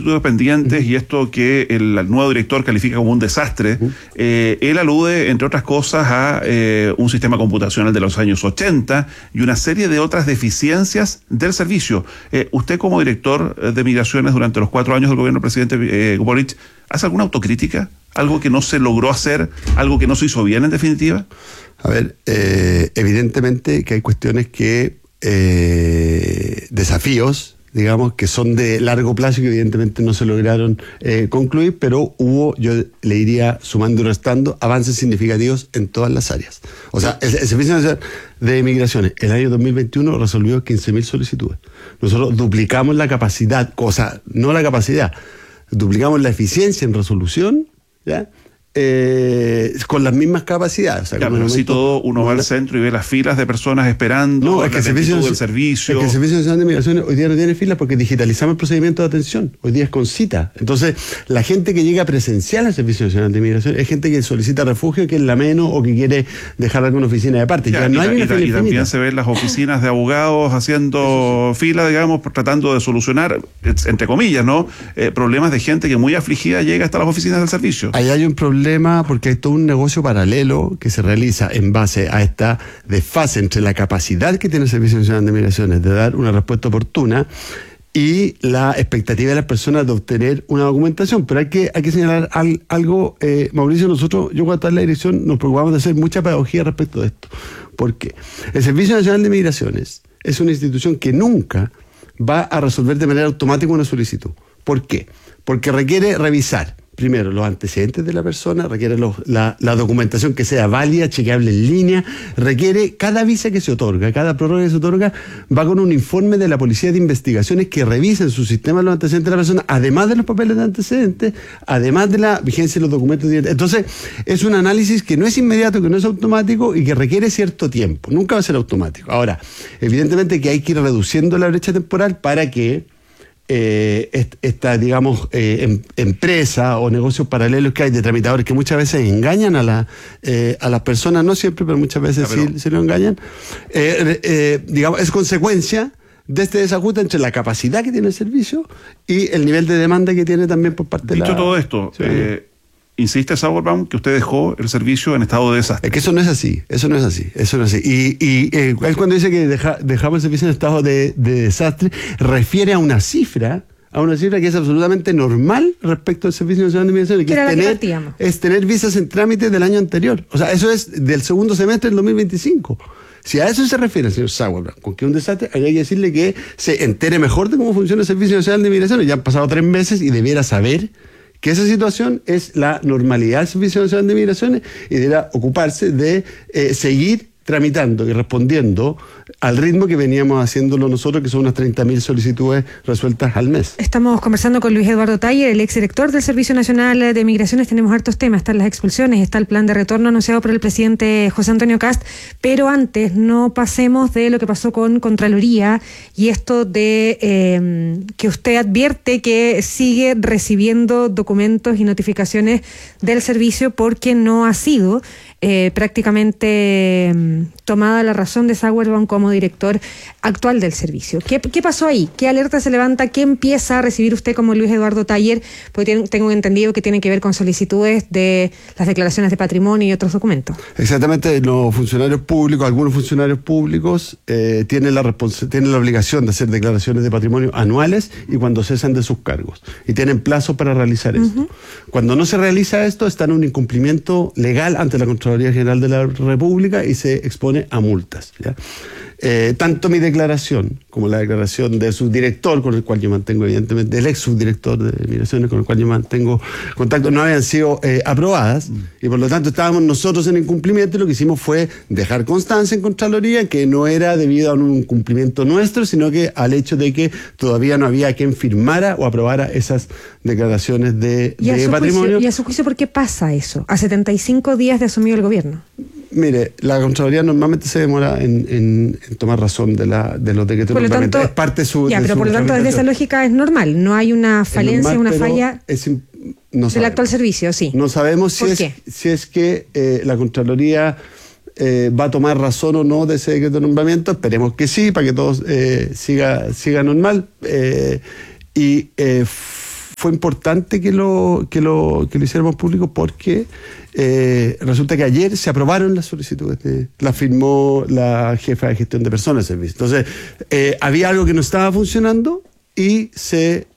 solicitudes pendientes y esto que el nuevo director califica como un desastre, él alude, entre otras cosas, a un sistema computacional de los años 80 y una serie de otras deficiencias del servicio. Usted, como director de Migraciones durante los 4 años del gobierno del presidente Boric, ¿hace alguna autocrítica? ¿Algo que no se logró hacer? ¿Algo que no se hizo bien, en definitiva? A ver, evidentemente que hay cuestiones que desafíos, digamos, que son de largo plazo y que evidentemente no se lograron concluir, pero hubo, yo le diría, sumando y restando, avances significativos en todas las áreas. O sea, el Servicio Nacional de Migraciones, el año 2021 resolvió 15.000 solicitudes. Nosotros duplicamos la capacidad, no la capacidad, duplicamos la eficiencia en resolución, ¿ya? Con las mismas capacidades. O sea, ya, pero si todo uno va al centro y ve las filas de personas esperando, no, es que la lentitud del servicio. Es que el Servicio Nacional de Migraciones hoy día no tiene filas porque digitalizamos el procedimiento de atención. Hoy día es con cita. Entonces, la gente que llega presencial al Servicio Nacional de Migraciones es gente que solicita refugio, que es la menos o que quiere dejar alguna oficina de parte. Ya no hay una fila y infinita. también se ven las oficinas de abogados haciendo fila, digamos, tratando de solucionar, entre comillas, ¿no? Problemas de gente que muy afligida llega hasta las oficinas del servicio. Ahí hay un problema porque hay todo un negocio paralelo que se realiza en base a esta desfase entre la capacidad que tiene el Servicio Nacional de Migraciones de dar una respuesta oportuna y la expectativa de las personas de obtener una documentación. Pero hay que señalar algo, Mauricio. Nosotros, yo cuando estaba en la dirección, nos preocupamos de hacer mucha pedagogía respecto de esto. ¿Por qué? El Servicio Nacional de Migraciones es una institución que nunca va a resolver de manera automática una solicitud. ¿Por qué? Porque requiere revisar primero los antecedentes de la persona, requiere la documentación que sea válida, chequeable en línea, requiere cada visa que se otorga, cada prórroga que se otorga, va con un informe de la Policía de Investigaciones que revisa en su sistema los antecedentes de la persona, además de los papeles de antecedentes, además de la vigencia de los documentos. Entonces, es un análisis que no es inmediato, que no es automático y que requiere cierto tiempo. Nunca va a ser automático. Ahora, evidentemente que hay que ir reduciendo la brecha temporal para que esta, digamos, empresa o negocios paralelos que hay de tramitadores que muchas veces engañan a las personas, no siempre, pero muchas veces sí lo engañan, digamos, es consecuencia de este desajuste entre la capacidad que tiene el servicio y el nivel de demanda que tiene también por parte de la... Dicho todo esto, insiste Sauerbaum que usted dejó el servicio en estado de desastre. Es que eso no es así. Y él cuando dice que dejamos el servicio en estado de desastre, refiere a una cifra que es absolutamente normal respecto al Servicio Nacional de Migraciones, que es tener visas en trámite del año anterior. O sea, eso es del segundo semestre del 2025. Si a eso se refiere el señor Sauerbaum, con que es un desastre, hay que decirle que se entere mejor de cómo funciona el Servicio Nacional de Migraciones. Ya han pasado 3 meses y debiera saber que esa situación es la normalidad del Servicio Nacional de Migraciones y deberá ocuparse de seguir tramitando y respondiendo al ritmo que veníamos haciéndolo nosotros, que son unas 30.000 solicitudes resueltas al mes. Estamos conversando con Luis Eduardo Taller, el exdirector del Servicio Nacional de Migraciones. Tenemos hartos temas, están las expulsiones, está el plan de retorno anunciado por el presidente José Antonio Kast, pero antes no pasemos de lo que pasó con Contraloría y esto de que usted advierte que sigue recibiendo documentos y notificaciones del servicio porque no ha sido prácticamente tomada la razón de Sauerbaum como director actual del servicio. ¿Qué pasó ahí? ¿Qué alerta se levanta? ¿Qué empieza a recibir usted como Luis Eduardo Taller? Porque tengo entendido que tiene que ver con solicitudes de las declaraciones de patrimonio y otros documentos. Exactamente, los funcionarios públicos, algunos funcionarios públicos tienen la obligación de hacer declaraciones de patrimonio anuales y cuando cesan de sus cargos. Y tienen plazo para realizar esto. Cuando no se realiza esto, está en un incumplimiento legal ante la Contraloría General de la República y se expone a multas, ¿ya? Tanto mi declaración como la declaración del subdirector, con el cual yo mantengo, evidentemente, del ex subdirector de Migraciones, con el cual yo mantengo contacto, no habían sido aprobadas y por lo tanto estábamos nosotros en incumplimiento y lo que hicimos fue dejar constancia en Contraloría que no era debido a un incumplimiento nuestro, sino que al hecho de que todavía no había quien firmara o aprobara esas declaraciones de patrimonio. ¿Y a su juicio por qué pasa eso? A 75 días de asumido el gobierno. Mire, la Contraloría normalmente se demora en tomar razón de los decretos. Por lo tanto, es parte de su. Pero por lo tanto, desde esa lógica es normal. No hay una falencia, normal, una falla del actual servicio, sí. No sabemos si es que la Contraloría va a tomar razón o no de ese decreto de nombramiento. Esperemos que sí, para que todo siga normal. fue importante que lo hiciéramos público porque resulta que ayer se aprobaron las solicitudes, la firmó la jefa de gestión de personas del servicio. Entonces, había algo que no estaba funcionando y se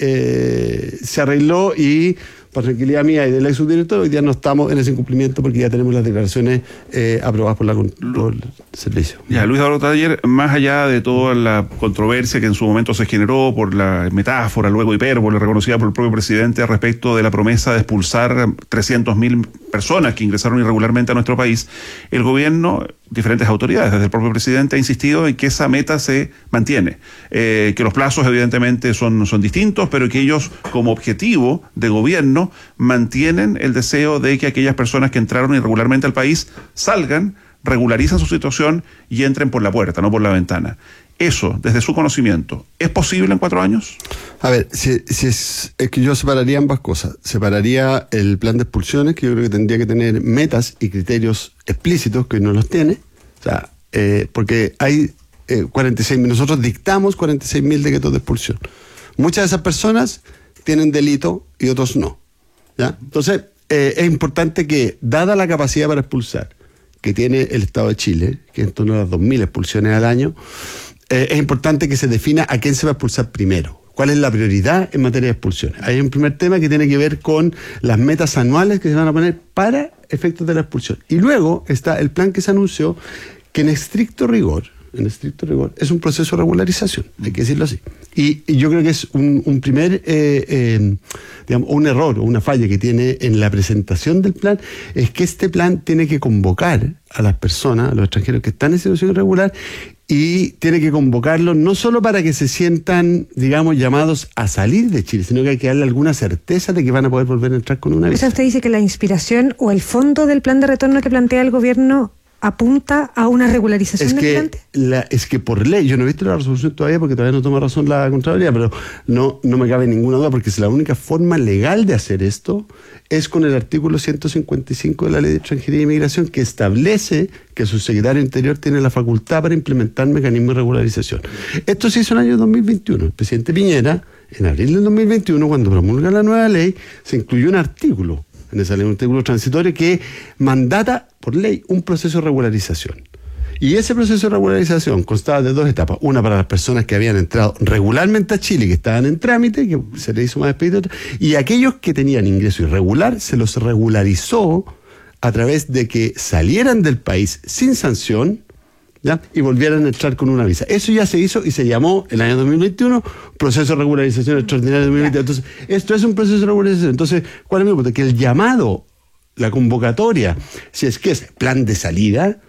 arregló, y por tranquilidad mía y del ex subdirector, hoy día no estamos en ese incumplimiento porque ya tenemos las declaraciones aprobadas por el servicio. Ya, Luis Eduardo Taller, más allá de toda la controversia que en su momento se generó por la metáfora, luego hipérbole, reconocida por el propio presidente respecto de la promesa de expulsar 300.000 personas que ingresaron irregularmente a nuestro país, el gobierno, diferentes autoridades, desde el propio presidente, ha insistido en que esa meta se mantiene, que los plazos evidentemente son distintos, pero que ellos como objetivo de gobierno mantienen el deseo de que aquellas personas que entraron irregularmente al país salgan, regularizan su situación y entren por la puerta, no por la ventana. Eso, desde su conocimiento, ¿es posible en 4 años? A ver, es que yo separaría ambas cosas. Separaría el plan de expulsiones, que yo creo que tendría que tener metas y criterios explícitos, que no los tiene. O sea, porque hay 46.000, nosotros dictamos 46.000 decretos de expulsión. Muchas de esas personas tienen delito y otros no, ¿ya? Entonces, es importante que, dada la capacidad para expulsar que tiene el Estado de Chile, que es en torno a las 2.000 expulsiones al año, es importante que se defina a quién se va a expulsar primero. ¿Cuál es la prioridad en materia de expulsiones? Hay un primer tema que tiene que ver con las metas anuales que se van a poner para efectos de la expulsión. Y luego está el plan que se anunció, que en estricto rigor, es un proceso de regularización, hay que decirlo así. Y yo creo que es un primer, digamos, un error o una falla que tiene en la presentación del plan, es que este plan tiene que convocar a las personas, a los extranjeros que están en situación irregular, y tiene que convocarlos no solo para que se sientan, digamos, llamados a salir de Chile, sino que hay que darle alguna certeza de que van a poder volver a entrar con una visa. O sea, usted dice que la inspiración o el fondo del plan de retorno que plantea el gobierno apunta a una regularización del migrante. Es que por ley, yo no he visto la resolución todavía porque todavía no toma razón la Contraloría, pero no me cabe ninguna duda, porque la única forma legal de hacer esto es con el artículo 155 de la Ley de Extranjería e Inmigración, que establece que su secretario Interior tiene la facultad para implementar mecanismos de regularización. Esto se hizo en el año 2021. El presidente Piñera, en abril del 2021, cuando promulga la nueva ley, se incluyó un artículo en esa ley, un artículo transitorio que mandata por ley un proceso de regularización. Y ese proceso de regularización constaba de 2 etapas. Una para las personas que habían entrado regularmente a Chile, que estaban en trámite, que se le hizo más expedito, y aquellos que tenían ingreso irregular, se los regularizó a través de que salieran del país sin sanción, ¿ya? Y volvieran a entrar con una visa. Eso ya se hizo y se llamó, el año 2021, proceso de regularización extraordinario de 2020. Entonces, esto es un proceso de regularización. Entonces, ¿cuál es mi punto? Que el llamado, la convocatoria, si es que es plan de salida,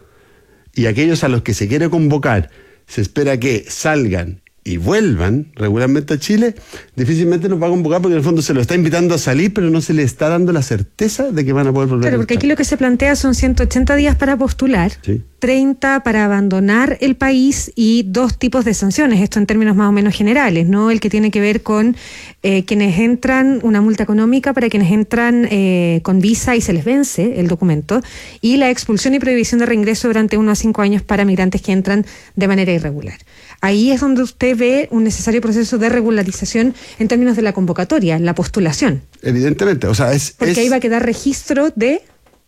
y aquellos a los que se quiere convocar se espera que salgan y vuelvan regularmente a Chile, difícilmente los va a convocar, porque en el fondo se lo está invitando a salir, pero no se le está dando la certeza de que van a poder volver. Claro, porque aquí lo que se plantea son 180 días para postular, sí, 30 para abandonar el país y 2 tipos de sanciones, esto en términos más o menos generales, ¿no? El que tiene que ver con quienes entran, una multa económica para quienes entran con visa y se les vence el documento, y la expulsión y prohibición de reingreso durante 1 a 5 años para migrantes que entran de manera irregular. Ahí es donde usted ve un necesario proceso de regularización en términos de la convocatoria, la postulación. Evidentemente, o sea, porque ahí va a quedar registro de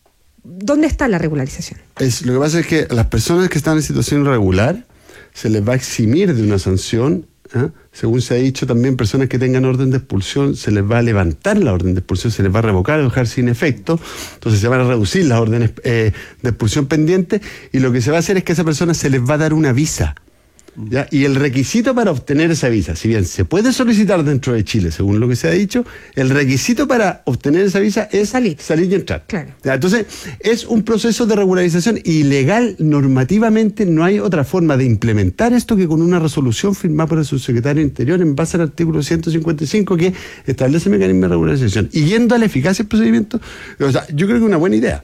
dónde está la regularización. Lo que pasa es que a las personas que están en situación irregular se les va a eximir de una sanción, ¿eh? Según se ha dicho, también personas que tengan orden de expulsión se les va a levantar la orden de expulsión, se les va a revocar o dejar sin efecto, entonces se van a reducir las órdenes de expulsión pendientes, y lo que se va a hacer es que a esa persona se les va a dar una visa, ¿ya? Y el requisito para obtener esa visa, si bien se puede solicitar dentro de Chile, según lo que se ha dicho, el requisito para obtener esa visa es salir y entrar. Claro. ¿Ya? Entonces, es un proceso de regularización, y legal, normativamente, no hay otra forma de implementar esto que con una resolución firmada por el subsecretario Interior en base al artículo 155, que establece mecanismos de regularización. Y yendo a la eficacia del procedimiento, o sea, yo creo que es una buena idea.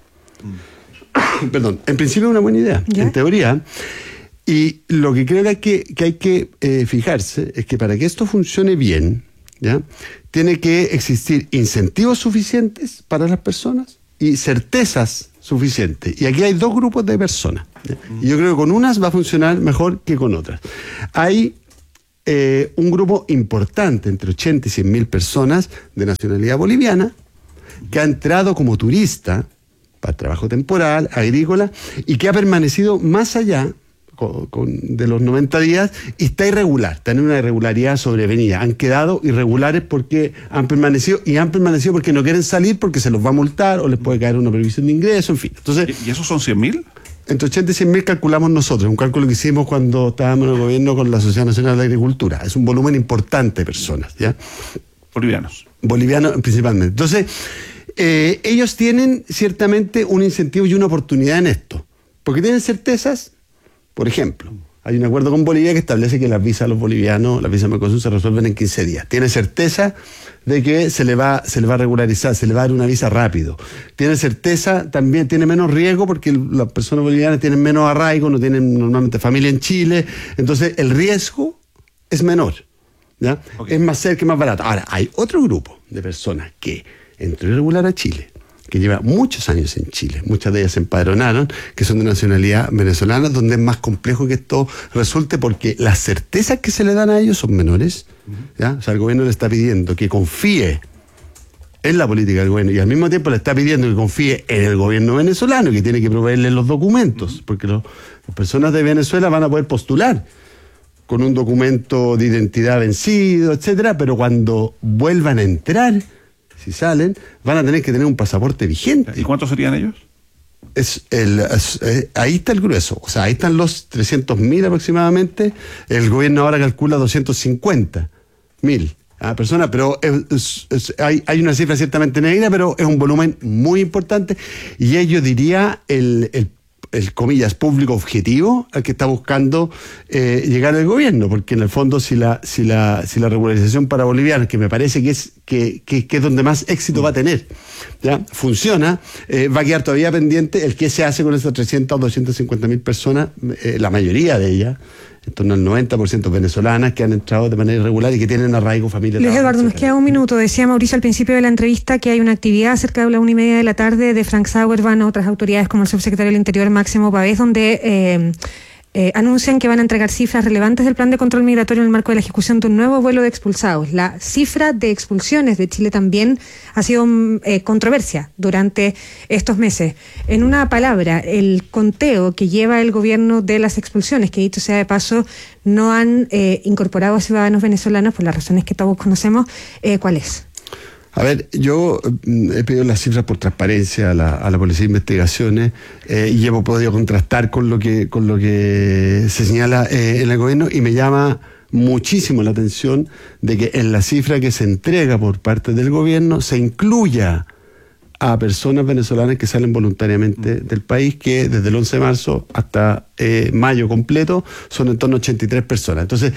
Perdón, en principio es una buena idea, ¿ya? En teoría. Y lo que creo que hay que fijarse es que para que esto funcione bien, ¿ya?, tiene que existir incentivos suficientes para las personas y certezas suficientes. Y aquí hay 2 grupos de personas, ¿ya? Y yo creo que con unas va a funcionar mejor que con otras. Hay un grupo importante, entre 80 y 100.000 personas de nacionalidad boliviana, que ha entrado como turista para trabajo temporal, agrícola, y que ha permanecido más allá de los 90 días y está irregular, está en una irregularidad sobrevenida. Han quedado irregulares porque han permanecido porque no quieren salir porque se los va a multar o les puede caer una prohibición de ingreso, en fin. Entonces, ¿y esos son 100.000? Entre 80 y 100.000 calculamos nosotros, un cálculo que hicimos cuando estábamos en el gobierno con la Sociedad Nacional de Agricultura. Es un volumen importante de personas, ¿ya? Bolivianos principalmente. Entonces, ellos tienen ciertamente un incentivo y una oportunidad en esto, porque tienen certezas. Por ejemplo, hay un acuerdo con Bolivia que establece que las visas a los bolivianos, las visas de Mercosur se resuelven en 15 días. Tiene certeza de que se le va a regularizar, se le va a dar una visa rápido. Tiene certeza, también tiene menos riesgo porque las personas bolivianas tienen menos arraigo, no tienen normalmente familia en Chile, entonces el riesgo es menor, ¿ya? Okay. Es más cerca y más barato. Ahora, hay otro grupo de personas que entró irregular a Chile, que lleva muchos años en Chile, muchas de ellas se empadronaron, que son de nacionalidad venezolana, donde es más complejo que esto resulte porque las certezas que se le dan a ellos son menores, ¿ya? O sea, el gobierno le está pidiendo que confíe en la política del gobierno y al mismo tiempo le está pidiendo que confíe en el gobierno venezolano, que tiene que proveerle los documentos, porque las personas de Venezuela van a poder postular con un documento de identidad vencido, etcétera, pero cuando vuelvan a entrar, si salen, van a tener que tener un pasaporte vigente. ¿Y cuántos serían ellos? Ahí está el grueso. O sea, ahí están los 300.000 aproximadamente. El gobierno ahora calcula 250.000 personas, pero hay una cifra ciertamente negra, pero es un volumen muy importante. Y yo diría el comillas, público objetivo al que está buscando llegar el gobierno, porque en el fondo si la regularización para bolivianos, que me parece que es donde más éxito va a tener, ¿ya? Funciona, va a quedar todavía pendiente el qué se hace con esas 300 o 250.000 personas, la mayoría de ellas, en torno al 90% venezolanas que han entrado de manera irregular y que tienen arraigo, familia. Luis Eduardo, nos queda un minuto. Decía Mauricio al principio de la entrevista que hay una actividad cerca de la 1:30 de la tarde de Frank Sauerban, otras autoridades como el subsecretario del Interior Máximo Pavés, donde anuncian que van a entregar cifras relevantes del plan de control migratorio en el marco de la ejecución de un nuevo vuelo de expulsados. La cifra de expulsiones de Chile también ha sido controversia durante estos meses. En una palabra, el conteo que lleva el gobierno de las expulsiones, que dicho sea de paso, no han incorporado a ciudadanos venezolanos por las razones que todos conocemos, ¿cuál es? A ver, yo he pedido las cifras por transparencia a la Policía de Investigaciones y hemos podido contrastar con lo que se señala en el gobierno y me llama muchísimo la atención de que en la cifra que se entrega por parte del gobierno se incluya a personas venezolanas que salen voluntariamente del país, que desde el 11 de marzo hasta mayo completo son en torno a 83 personas. Entonces,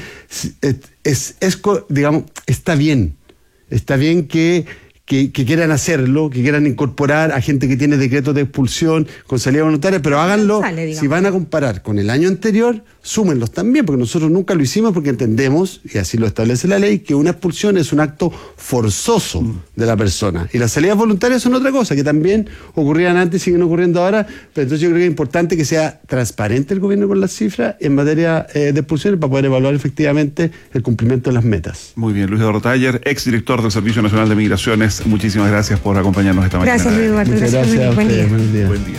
digamos, está bien que quieran hacerlo, que quieran incorporar a gente que tiene decretos de expulsión con salida voluntaria, pero háganlo. Si van a comparar con el año anterior, súmenlos también, porque nosotros nunca lo hicimos porque entendemos, y así lo establece la ley, que una expulsión es un acto forzoso de la persona. Y las salidas voluntarias son otra cosa, que también ocurrían antes y siguen ocurriendo ahora, pero entonces yo creo que es importante que sea transparente el gobierno con las cifras en materia de expulsiones para poder evaluar efectivamente el cumplimiento de las metas. Muy bien, Luis Eduardo Taller, exdirector del Servicio Nacional de Migraciones, muchísimas gracias por acompañarnos esta mañana. Gracias, Luis Eduardo. Muchas gracias a ustedes. Buen día. Buen día.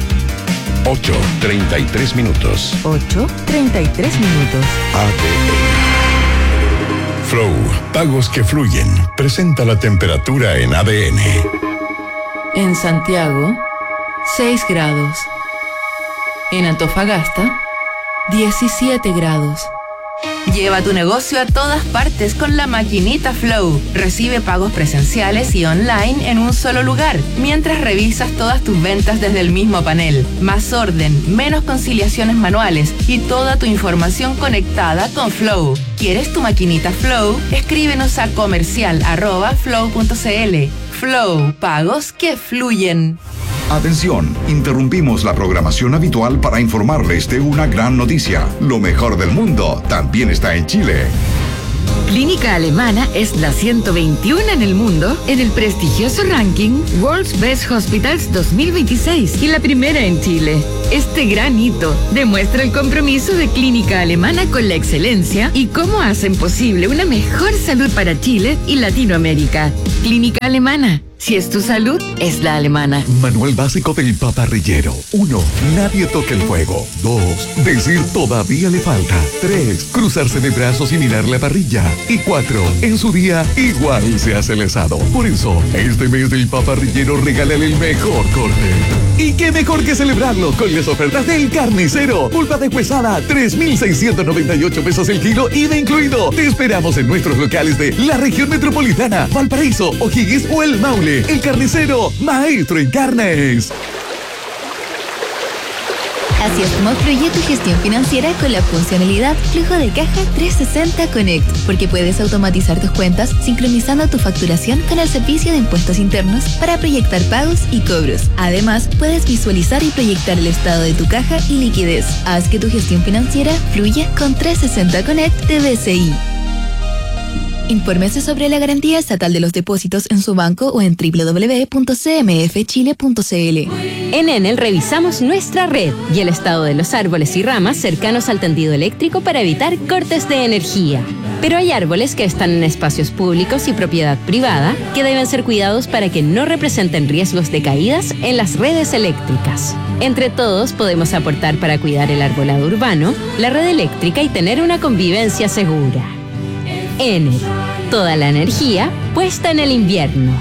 8:33 minutos. 8:33 minutos. ATM. Flow, pagos que fluyen. Presenta la temperatura en ADN. En Santiago, 6 grados. En Antofagasta, 17 grados. Lleva tu negocio a todas partes con la maquinita Flow. Recibe pagos presenciales y online en un solo lugar, mientras revisas todas tus ventas desde el mismo panel. Más orden, menos conciliaciones manuales y toda tu información conectada con Flow. ¿Quieres tu maquinita Flow? Escríbenos a comercial@flow.cl. Flow, pagos que fluyen. Atención, interrumpimos la programación habitual para informarles de una gran noticia. Lo mejor del mundo también está en Chile. Clínica Alemana es la 121 en el mundo en el prestigioso ranking World's Best Hospitals 2026 y la primera en Chile. Este gran hito demuestra el compromiso de Clínica Alemana con la excelencia y cómo hacen posible una mejor salud para Chile y Latinoamérica. Clínica Alemana. Si es tu salud, es la alemana. Manual básico del paparrillero. 1. Nadie toque el fuego. 2. Decir todavía le falta. 3. Cruzarse de brazos y mirar la parrilla. Y 4. En su día, igual se hace el asado. Por eso, este mes del paparrillero regálale el mejor corte. Y qué mejor que celebrarlo con las ofertas del Carnicero. Pulpa deshuesada, 3,698 pesos el kilo, IVA incluido. Te esperamos en nuestros locales de la región metropolitana, Valparaíso, O'Higgins o El Maule. El Carnicero, maestro en carnes. Así es como fluye tu gestión financiera con la funcionalidad Flujo de Caja 360 Connect, porque puedes automatizar tus cuentas sincronizando tu facturación con el servicio de impuestos internos para proyectar pagos y cobros. Además, puedes visualizar y proyectar el estado de tu caja y liquidez. Haz que tu gestión financiera fluya con 360 Connect de BCI. Infórmese sobre la garantía estatal de los depósitos en su banco o en www.cmfchile.cl. En Enel revisamos nuestra red y el estado de los árboles y ramas cercanos al tendido eléctrico para evitar cortes de energía. Pero hay árboles que están en espacios públicos y propiedad privada que deben ser cuidados para que no representen riesgos de caídas en las redes eléctricas. Entre todos podemos aportar para cuidar el arbolado urbano, la red eléctrica y tener una convivencia segura. Enel, toda la energía puesta en el invierno.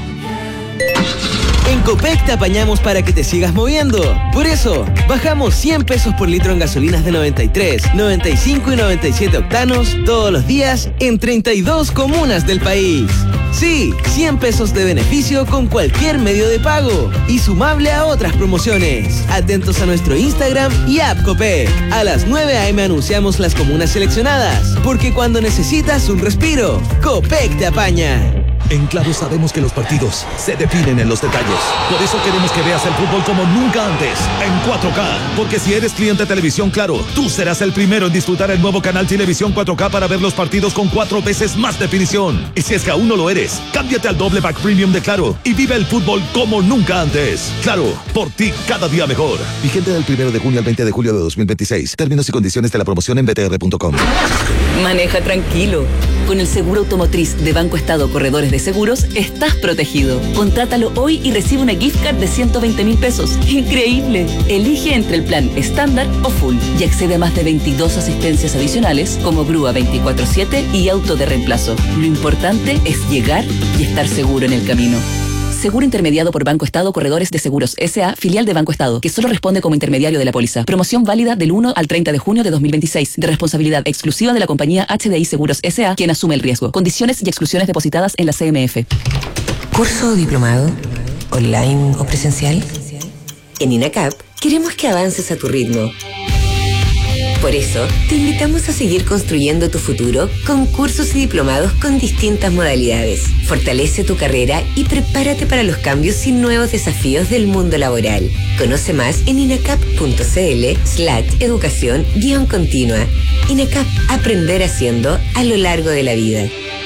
En Copec te apañamos para que te sigas moviendo. Por eso, bajamos 100 pesos por litro en gasolinas de 93, 95 y 97 octanos todos los días en 32 comunas del país. Sí, 100 pesos de beneficio con cualquier medio de pago y sumable a otras promociones. Atentos a nuestro Instagram y app Copec. A las 9 a.m. anunciamos las comunas seleccionadas, porque cuando necesitas un respiro, Copec te apaña. En Claro sabemos que los partidos se definen en los detalles. Por eso queremos que veas el fútbol como nunca antes, en 4K. Porque si eres cliente de Televisión Claro, tú serás el primero en disfrutar el nuevo canal Televisión 4K para ver los partidos con 4 veces más definición. Y si es que aún no lo eres, cámbiate al doble pack premium de Claro y vive el fútbol como nunca antes. Claro, por ti cada día mejor. Vigente del 1 de junio al 20 de julio de 2026. Términos y condiciones de la promoción en btr.com. Maneja tranquilo. Con el seguro automotriz de Banco Estado Corredores de Seguros, estás protegido. Contrátalo hoy y recibe una gift card de 120.000 pesos. ¡Increíble! Elige entre el plan estándar o full y accede a más de 22 asistencias adicionales como grúa 24/7 y auto de reemplazo. Lo importante es llegar y estar seguro en el camino. Seguro intermediado por Banco Estado Corredores de Seguros S.A., filial de Banco Estado, que solo responde como intermediario de la póliza. Promoción válida del 1 al 30 de junio de 2026, de responsabilidad exclusiva de la compañía HDI Seguros S.A., quien asume el riesgo. Condiciones y exclusiones depositadas en la CMF. ¿Curso o diplomado? ¿Online o presencial? En INACAP queremos que avances a tu ritmo. Por eso, te invitamos a seguir construyendo tu futuro con cursos y diplomados con distintas modalidades. Fortalece tu carrera y prepárate para los cambios y nuevos desafíos del mundo laboral. Conoce más en inacap.cl/educación-continua. INACAP, aprender haciendo a lo largo de la vida.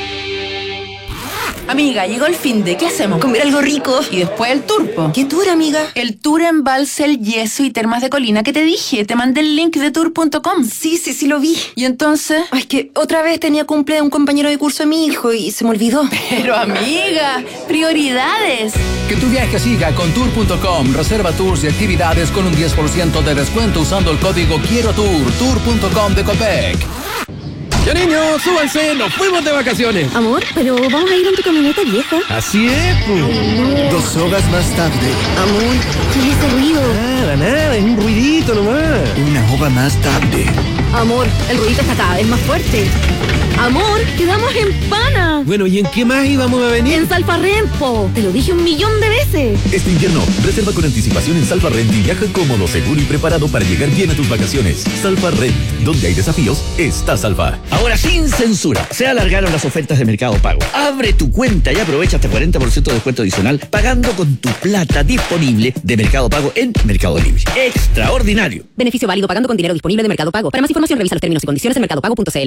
Amiga, llegó el finde. ¿Qué hacemos? Comer algo rico. Y después el tour, po. ¿Qué tour, amiga? El tour en Balsel, Yeso y Termas de Colina que te dije. Te mandé el link de tour.com. Sí, lo vi. ¿Y entonces? Ay, es que otra vez tenía cumple de un compañero de curso de mi hijo y se me olvidó. Pero, amiga, prioridades. Que tu viaje siga con tour.com. Reserva tours y actividades con un 10% de descuento usando el código Quiero Tour. Tour.com de Copec. Ya niños, súbanse, nos fuimos de vacaciones. Amor, pero vamos a ir en tu camioneta vieja. Así es, pues. 2 horas más tarde. Amor, ¿qué es ese ruido? Nada, es un ruidito nomás. 1 hora más tarde. Amor, el ruidito está cada vez más fuerte. Amor, quedamos en Pana. Bueno, ¿y en qué más íbamos a venir? En Salfarrent, te lo dije 1.000.000 de veces. Este invierno, reserva con anticipación en Salfarrent y viaja cómodo, seguro y preparado para llegar bien a tus vacaciones. Salfarrent, donde hay desafíos, está Salva. Ahora sin censura, se alargaron las ofertas de Mercado Pago. Abre tu cuenta y aprovecha hasta 40% de descuento adicional pagando con tu plata disponible de Mercado Pago en Mercado Libre. ¡Extraordinario! Beneficio válido pagando con dinero disponible de Mercado Pago. Para más información revisa los términos y condiciones en mercadopago.cl.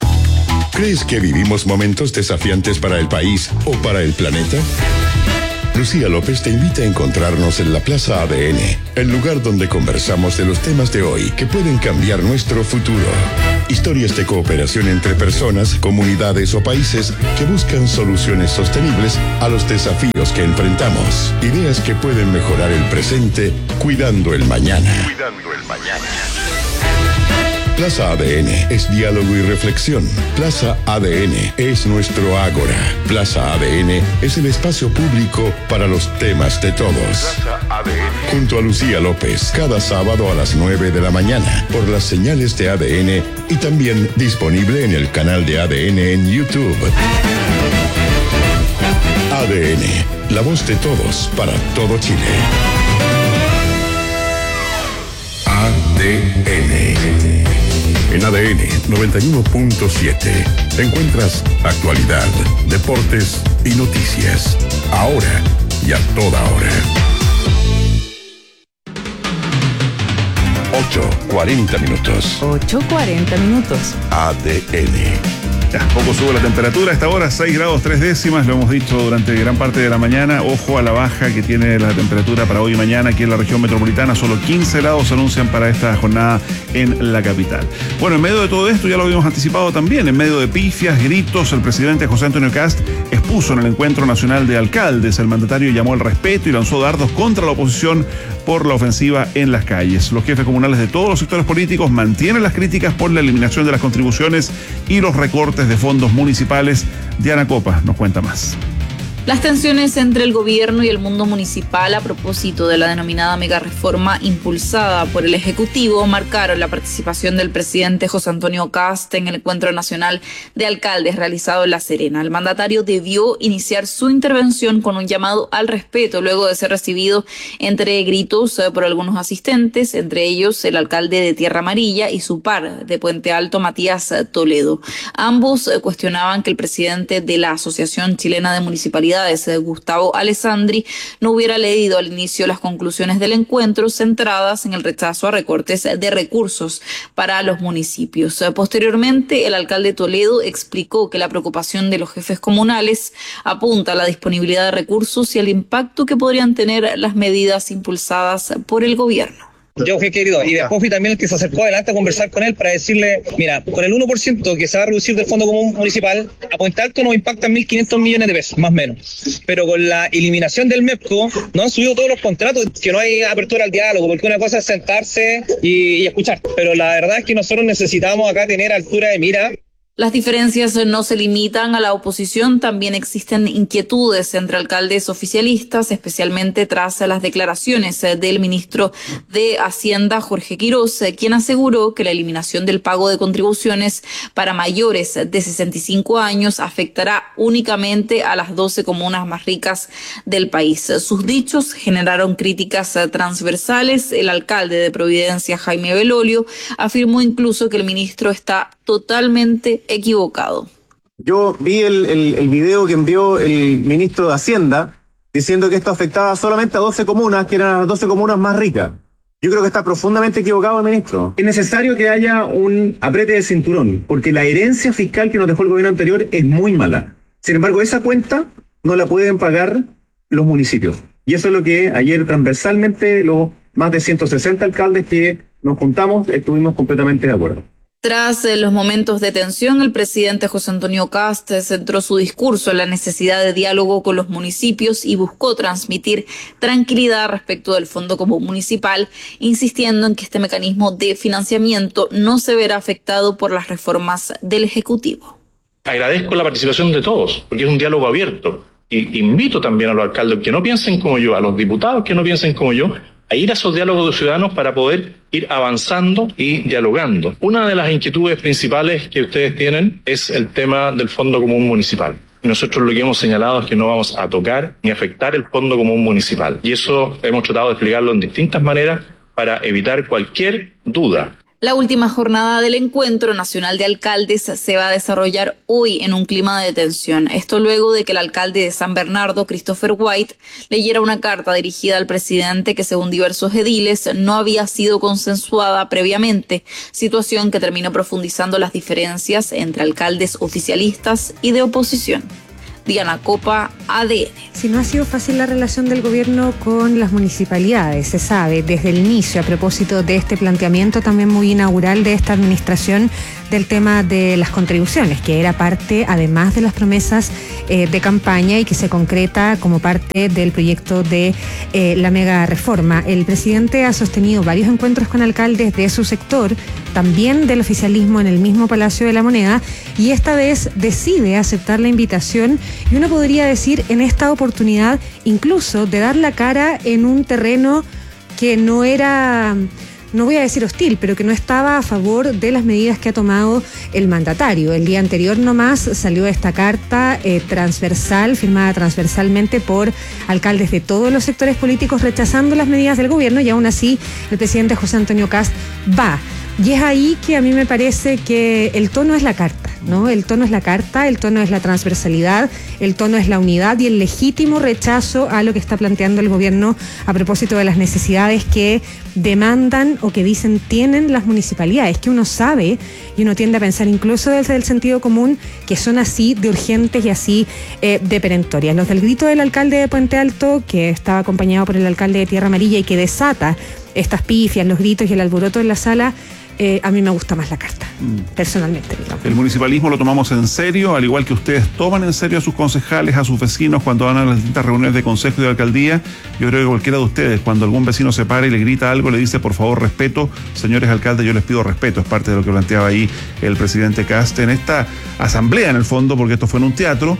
¿Crees que vivimos momentos desafiantes para el país o para el planeta? Lucía López te invita a encontrarnos en la Plaza ADN, el lugar donde conversamos de los temas de hoy que pueden cambiar nuestro futuro. Historias de cooperación entre personas, comunidades o países que buscan soluciones sostenibles a los desafíos que enfrentamos. Ideas que pueden mejorar el presente cuidando el mañana. Plaza ADN es diálogo y reflexión. Plaza ADN es nuestro ágora. Plaza ADN es el espacio público para los temas de todos. Junto a Lucía López, cada sábado a las 9 de la mañana, por las señales de ADN y también disponible en el canal de ADN en YouTube. ADN, la voz de todos para todo Chile. ADN. En ADN 91.7 encuentras actualidad, deportes y noticias. Ahora y a toda hora. 8:40 minutos. 8:40 minutos. ADN. Ya, poco sube la temperatura a esta hora, 6 grados 3 décimas, lo hemos dicho durante gran parte de la mañana. Ojo a la baja que tiene la temperatura para hoy y mañana aquí en la región metropolitana. Solo 15 grados se anuncian para esta jornada en la capital. Bueno, en medio de todo esto, ya lo habíamos anticipado también, en medio de pifias, gritos, el presidente José Antonio Kast expuso en el Encuentro Nacional de Alcaldes. El mandatario llamó al respeto y lanzó dardos contra la oposición por la ofensiva en las calles. Los jefes comunales de todos los sectores políticos mantienen las críticas por la eliminación de las contribuciones y los recortes de fondos municipales. Diana Copa nos cuenta más. Las tensiones entre el gobierno y el mundo municipal a propósito de la denominada megareforma impulsada por el Ejecutivo marcaron la participación del presidente José Antonio Kast en el Encuentro Nacional de Alcaldes realizado en La Serena. El mandatario debió iniciar su intervención con un llamado al respeto luego de ser recibido entre gritos por algunos asistentes, entre ellos el alcalde de Tierra Amarilla y su par de Puente Alto, Matías Toledo. Ambos cuestionaban que el presidente de la Asociación Chilena de Municipalidades, Gustavo Alessandri, no hubiera leído al inicio las conclusiones del encuentro centradas en el rechazo a recortes de recursos para los municipios. Posteriormente, el alcalde Toledo explicó que la preocupación de los jefes comunales apunta a la disponibilidad de recursos y al impacto que podrían tener las medidas impulsadas por el gobierno. Yo fui querido y después fui también el que se acercó adelante a conversar con él para decirle, mira, con el 1% que se va a reducir del Fondo Común Municipal, a Puente Alto nos impactan 1.500 millones de pesos, más o menos. Pero con la eliminación del MEPCO, no han subido todos los contratos, que no hay apertura al diálogo, porque una cosa es sentarse y escuchar. Pero la verdad es que nosotros necesitamos acá tener altura de mira. Las diferencias no se limitan a la oposición, también existen inquietudes entre alcaldes oficialistas, especialmente tras las declaraciones del ministro de Hacienda, Jorge Quirós, quien aseguró que la eliminación del pago de contribuciones para mayores de 65 años afectará únicamente a las 12 comunas más ricas del país. Sus dichos generaron críticas transversales. El alcalde de Providencia, Jaime Belolio, afirmó incluso que el ministro está totalmente equivocado. Yo vi el video que envió el ministro de Hacienda diciendo que esto afectaba solamente a 12 comunas, que eran las 12 comunas más ricas. Yo creo que está profundamente equivocado el ministro. Es necesario que haya un aprete de cinturón, porque la herencia fiscal que nos dejó el gobierno anterior es muy mala. Sin embargo, esa cuenta no la pueden pagar los municipios. Y eso es lo que ayer transversalmente los más de 160 alcaldes que nos juntamos estuvimos completamente de acuerdo. Tras los momentos de tensión, el presidente José Antonio Kast centró su discurso en la necesidad de diálogo con los municipios y buscó transmitir tranquilidad respecto del Fondo Común Municipal, insistiendo en que este mecanismo de financiamiento no se verá afectado por las reformas del Ejecutivo. Agradezco la participación de todos, porque es un diálogo abierto. Y invito también a los alcaldes que no piensen como yo, a los diputados que no piensen como yo, a ir a esos diálogos de ciudadanos para poder ir avanzando y dialogando. Una de las inquietudes principales que ustedes tienen es el tema del Fondo Común Municipal. Nosotros lo que hemos señalado es que no vamos a tocar ni afectar el Fondo Común Municipal. Y eso hemos tratado de explicarlo en distintas maneras para evitar cualquier duda. La última jornada del Encuentro Nacional de Alcaldes se va a desarrollar hoy en un clima de tensión. Esto luego de que el alcalde de San Bernardo, Christopher White, leyera una carta dirigida al presidente que, según diversos ediles, no había sido consensuada previamente, situación que terminó profundizando las diferencias entre alcaldes oficialistas y de oposición. Diana Copa, ADN. Si no ha sido fácil la relación del gobierno con las municipalidades, se sabe desde el inicio, a propósito de este planteamiento también muy inaugural de esta administración del tema de las contribuciones, que era parte, además de las promesas de campaña y que se concreta como parte del proyecto de la mega reforma. El presidente ha sostenido varios encuentros con alcaldes de su sector, también del oficialismo en el mismo Palacio de la Moneda, y esta vez decide aceptar la invitación y uno podría decir en esta oportunidad incluso de dar la cara en un terreno que no era, no voy a decir hostil, pero que no estaba a favor de las medidas que ha tomado el mandatario. El día anterior nomás salió esta carta transversal, firmada transversalmente por alcaldes de todos los sectores políticos rechazando las medidas del gobierno, y aún así el presidente José Antonio Kast va. Y es ahí que a mí me parece que el tono es la carta, ¿no? El tono es la carta, el tono es la transversalidad, el tono es la unidad y el legítimo rechazo a lo que está planteando el gobierno a propósito de las necesidades que demandan o que dicen tienen las municipalidades, que uno sabe y uno tiende a pensar incluso desde el sentido común que son así de urgentes y así de perentorias. Los del grito del alcalde de Puente Alto, que estaba acompañado por el alcalde de Tierra Amarilla y que desata estas pifias, los gritos y el alboroto en la sala, a mí me gusta más la carta, personalmente, digamos. El municipalismo lo tomamos en serio, al igual que ustedes toman en serio a sus concejales, a sus vecinos cuando van a las distintas reuniones de consejo y de alcaldía. Yo creo que cualquiera de ustedes, cuando algún vecino se para y le grita algo, le dice por favor respeto, señores alcaldes, yo les pido respeto. Es parte de lo que planteaba ahí el presidente Kast en esta asamblea, en el fondo, porque esto fue en un teatro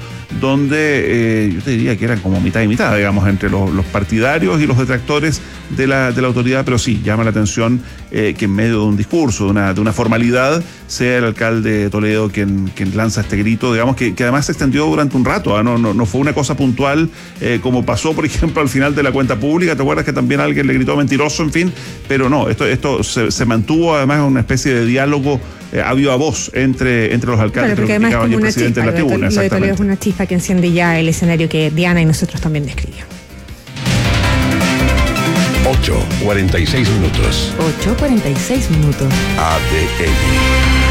donde yo te diría que eran como mitad y mitad, digamos, entre los partidarios y los detractores de la autoridad, pero sí, llama la atención que en medio de un discurso, de una formalidad, sea el alcalde de Toledo quien lanza este grito, digamos, que además se extendió durante un rato, no fue una cosa puntual, como pasó, por ejemplo, al final de la cuenta pública. ¿Te acuerdas que también alguien le gritó mentiroso, en fin? Pero no, esto se mantuvo además en una especie de diálogo a viva voz entre los alcaldes, claro, que lo criticaban y el presidente en la tribuna. Lo de Toledo es una chispa que enciende ya el escenario que Diana y nosotros también describíamos. 8:46 minutos. 8:46 minutos. ADN.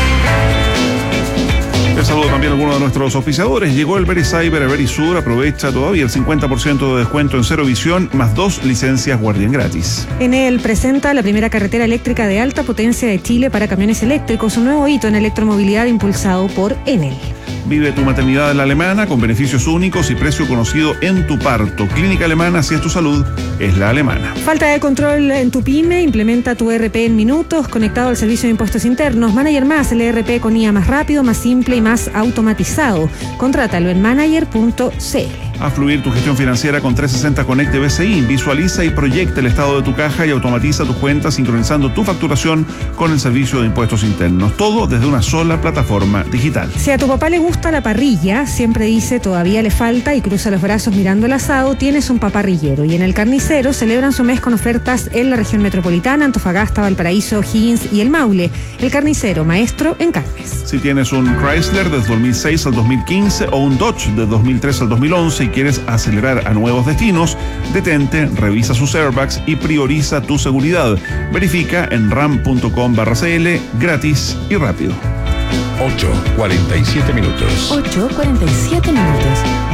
Les saludo también a algunos de nuestros oficiadores. Llegó el VeriCyber a Verisur. Aprovecha todavía el 50% de descuento en Cero Visión, más 2 licencias Guardián gratis. Enel presenta la primera carretera eléctrica de alta potencia de Chile para camiones eléctricos, un nuevo hito en electromovilidad impulsado por Enel. Vive tu maternidad en la Alemana con beneficios únicos y precio conocido en tu parto. Clínica Alemana, si es tu salud, es la alemana. Falta de control en tu pyme, implementa tu ERP en minutos, conectado al servicio de impuestos internos. Manager Más, el ERP con IA más rápido, más simple y más automatizado. Contrátalo en manager.cl. A fluir tu gestión financiera con 360 Connect de BCI. Visualiza y proyecta el estado de tu caja y automatiza tus cuentas sincronizando tu facturación con el servicio de impuestos internos. Todo desde una sola plataforma digital. Si a tu papá le gusta la parrilla, siempre dice todavía le falta y cruza los brazos mirando el asado, tienes un paparrillero. Y en el Carnicero celebran su mes con ofertas en la región metropolitana, Antofagasta, Valparaíso, O'Higgins y el Maule. El Carnicero, maestro en carnes. Si tienes un Chrysler desde 2006 al 2015 o un Dodge de 2003 al 2011 y quieres acelerar a nuevos destinos, detente, revisa sus airbags y prioriza tu seguridad. Verifica en ram.com/cl, gratis y rápido. 8:47 minutos. 8:47 minutos.